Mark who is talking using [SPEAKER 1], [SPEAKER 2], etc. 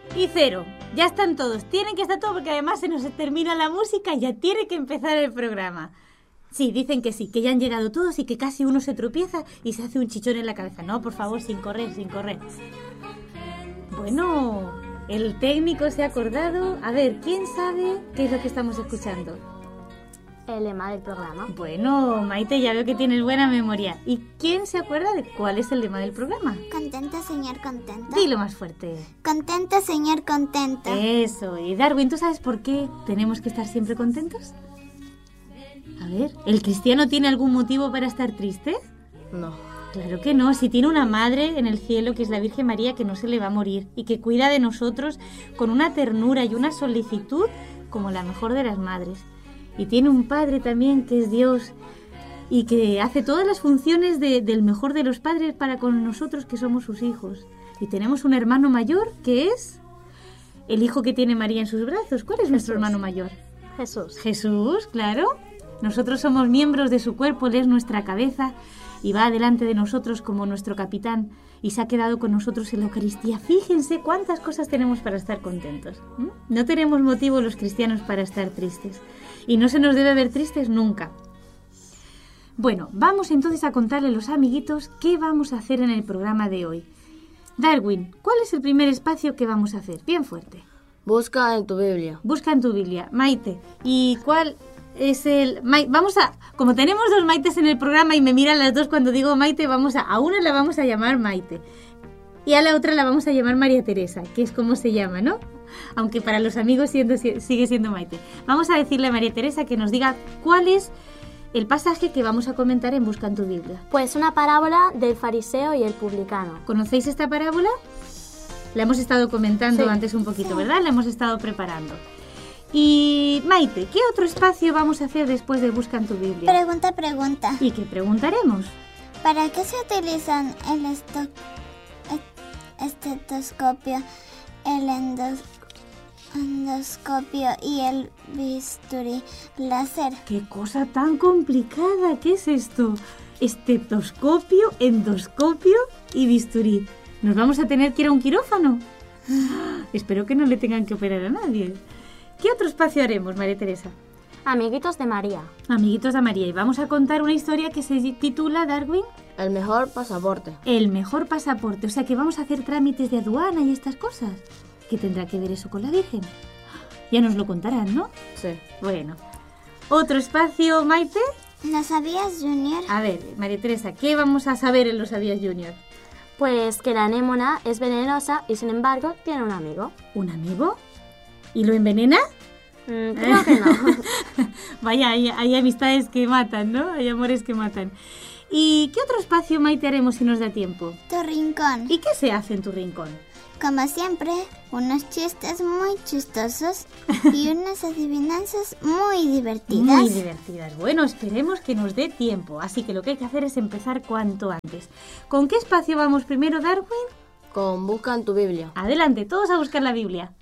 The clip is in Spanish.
[SPEAKER 1] Y 0. Ya están todos. Tienen que estar todos porque además se nos termina la música y ya tiene que empezar el programa. Sí, dicen que sí, que ya han llegado todos y que casi uno se tropieza y se hace un chichón en la cabeza. No, por favor, sin correr, sin correr. Bueno, el técnico se ha acordado. A ver, ¿quién sabe qué es lo que estamos escuchando?
[SPEAKER 2] El lema del programa.
[SPEAKER 1] Bueno, Maite, ya veo que tienes buena memoria. ¿Y quién se acuerda de cuál es el lema del programa?
[SPEAKER 3] Contento, señor, contento.
[SPEAKER 1] Dilo más fuerte.
[SPEAKER 3] Contento, señor, contento.
[SPEAKER 1] Eso. Y Darwin, ¿tú sabes por qué tenemos que estar siempre contentos? A ver, ¿el cristiano tiene algún motivo para estar triste?
[SPEAKER 2] No.
[SPEAKER 1] Claro que no. Si tiene una madre en el cielo, que es la Virgen María, que no se le va a morir y que cuida de nosotros con una ternura y una solicitud como la mejor de las madres. Y tiene un padre también que es Dios y que hace todas las funciones del mejor de los padres para con nosotros que somos sus hijos. Y tenemos un hermano mayor que es el hijo que tiene María en sus brazos. ¿Cuál es nuestro hermano mayor?
[SPEAKER 2] Jesús.
[SPEAKER 1] Jesús, claro. Nosotros somos miembros de su cuerpo, Él es nuestra cabeza y va delante de nosotros como nuestro capitán y se ha quedado con nosotros en la Eucaristía. Fíjense cuántas cosas tenemos para estar contentos. No tenemos motivo los cristianos para estar tristes y no se nos debe ver tristes nunca. Bueno, vamos entonces a contarle a los amiguitos qué vamos a hacer en el programa de hoy. Darwin, ¿cuál es el primer espacio que vamos a hacer? Bien fuerte.
[SPEAKER 2] Busca en tu Biblia.
[SPEAKER 1] Busca en tu Biblia. Maite, ¿y cuál es el...? Vamos a... Como tenemos dos Maites en el programa y me miran las dos cuando digo Maite, a una la vamos a llamar Maite y a la otra la vamos a llamar María Teresa, que es como se llama, ¿no? Aunque para los amigos sigue siendo Maite. Vamos a decirle a María Teresa que nos diga cuál es el pasaje que vamos a comentar en Busca en tu Biblia.
[SPEAKER 2] Pues una parábola del fariseo y el publicano.
[SPEAKER 1] ¿Conocéis esta parábola? La hemos estado comentando antes un poquito, ¿verdad? La hemos estado preparando. Y Maite, ¿qué otro espacio vamos a hacer después de Busca en tu Biblia?
[SPEAKER 3] Pregunta.
[SPEAKER 1] ¿Y qué preguntaremos?
[SPEAKER 3] ¿Para qué se utilizan el estetoscopio, el endoscopio y el bisturí láser?
[SPEAKER 1] ¡Qué cosa tan complicada! ¿Qué es esto? Estetoscopio, endoscopio y bisturí. ¿Nos vamos a tener que ir a un quirófano? Espero que no le tengan que operar a nadie. ¿Qué otro espacio haremos, María Teresa?
[SPEAKER 2] Amiguitos de María.
[SPEAKER 1] Amiguitos de María. Y vamos a contar una historia que se titula, Darwin...
[SPEAKER 2] El mejor pasaporte.
[SPEAKER 1] El mejor pasaporte. O sea que vamos a hacer trámites de aduana y estas cosas. ¿Qué tendrá que ver eso con la Virgen? Ya nos lo contarán, ¿no?
[SPEAKER 2] Sí.
[SPEAKER 1] Bueno. ¿Otro espacio, Maite?
[SPEAKER 3] ¿Lo sabías, Junior?
[SPEAKER 1] A ver, María Teresa, ¿qué vamos a saber en Lo Sabías, Junior?
[SPEAKER 2] Pues que la anémona es venenosa y sin embargo tiene un amigo.
[SPEAKER 1] ¿Un amigo? ¿Y lo envenena?
[SPEAKER 2] Creo que no.
[SPEAKER 1] Vaya, hay amistades que matan, ¿no? Hay amores que matan. ¿Y qué otro espacio, Maite, haremos si nos da tiempo?
[SPEAKER 3] Tu rincón.
[SPEAKER 1] ¿Y qué se hace en tu rincón?
[SPEAKER 3] Como siempre, unos chistes muy chistosos y unas adivinanzas muy divertidas.
[SPEAKER 1] Muy divertidas. Bueno, esperemos que nos dé tiempo. Así que lo que hay que hacer es empezar cuanto antes. ¿Con qué espacio vamos primero, Darwin?
[SPEAKER 2] Con Busca en tu Biblia.
[SPEAKER 1] Adelante, todos a buscar la Biblia.